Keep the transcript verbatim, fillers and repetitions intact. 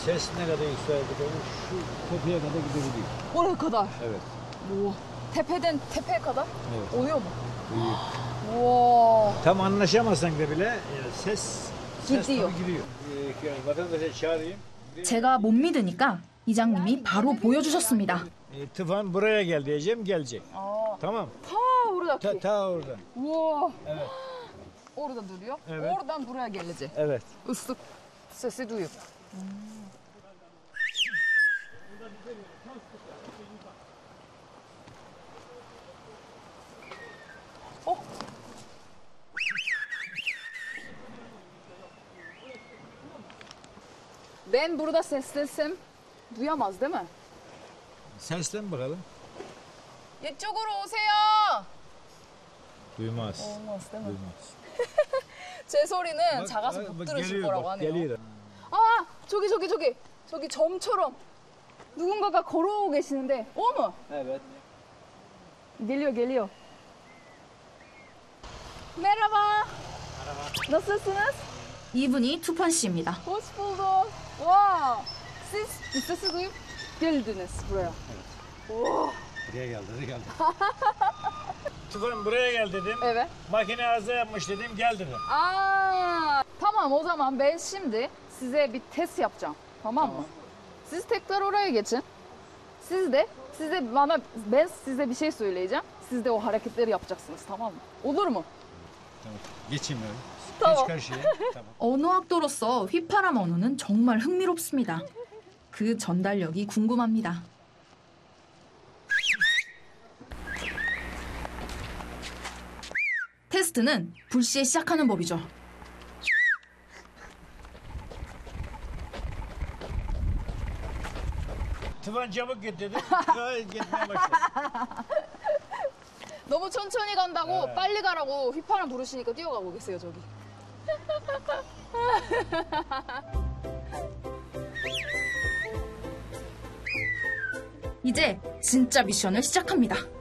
ses ne kadar yükseldi böyle şu tepeye kadar gidebiliyor. Oraya kadar. Evet. Oo. Tepeden tepeye kadar Evet. oluyor mu? Büyük. Wow. Tam anlaşamasan da bile e, ses ses gidiyor. tabii gidiyor. E, vatandaşa çağırayım. 제가 못 믿으니까 이장님이 바로 보여주셨습니다. E, Tufan buraya gel diyeceğim, gelecek. 아. Tamam. 타 오르다 Ta, ta orada. 우와. Evet. Orada duruyor. Evet. Oradan buraya gelecek. Evet. Islık sesi duyup. Oh. Ben burada seslensem duyamaz değil mi? Seslen bakalım. 이쪽으로 오세요. Duymaz. Olmaz değil mi? Duymaz. 제 소리는 Bak, 작아서 bak, 못 bak, 들으실 geliyor, 거라고 bak, 하네요. geliyor. 아, 저기 저기 저기 저기 점처럼 누군가가 걸어오고 계시는데, 어머, Evet. geliyor geliyor. Merhaba. Nasılsınız? 이분이 투판 씨입니다. Hoş bulduk. Wow. Siz bu sesi duyup geldiniz buraya. Oh. Buraya geldi, buraya geldi. Tufan buraya gel dedim. Evet. Makine arıza yapmış dedim, gel dedim. Aa, tamam o zaman ben şimdi size bir test yapacağım. Tamam, mı? Siz tekrar oraya geçin. Siz de size bana ben size bir şey söyleyeceğim. Siz de o hareketleri yapacaksınız, tamam mı? Olur mu? Tamam. Geçeyim öyle. Tamam. Geç karşıya. Tamam. 언어학도로서 휘파람 언어는 정말 흥미롭습니다. 그 전달력이 궁금합니다. 테스트는 불시에 시작하는 법이죠. Tufan çabuk git dedim. Gayet gitmeye başladı. 너무 천천히 간다고 네. 빨리 가라고 휘파람 부르시니까 뛰어가고 계세요, 저기. 이제 진짜 미션을 시작합니다.